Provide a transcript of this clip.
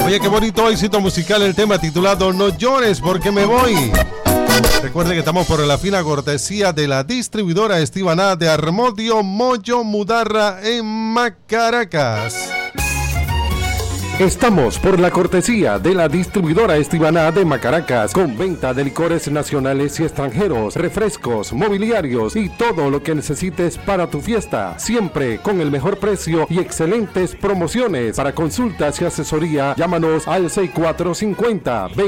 Oye, qué bonito éxito musical el tema titulado No llores porque me voy. Recuerde que estamos por la fina cortesía de la distribuidora Estivaná de Armodio Moyo Mudarra en Macaracas. Estamos por la cortesía de la distribuidora Estivaná de Macaracas, con venta de licores nacionales y extranjeros, refrescos, mobiliarios y todo lo que necesites para tu fiesta, siempre con el mejor precio y excelentes promociones. Para consultas y asesoría, llámanos al 6450